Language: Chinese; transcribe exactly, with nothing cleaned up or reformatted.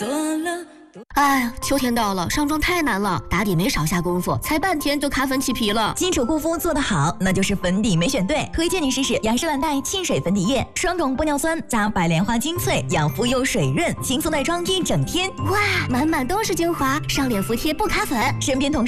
做了。 哎呀，秋天到了，上妆太难了，打底没少下功夫，才半天就卡粉起皮了。 基础护肤做得好，那就是粉底没选对。推荐你试试雅诗兰黛沁水粉底液，双种玻尿酸加白莲花精粹，养肤又水润，轻松带妆一整天。 哇，满满都是精华，上脸服帖不卡粉。 身边同事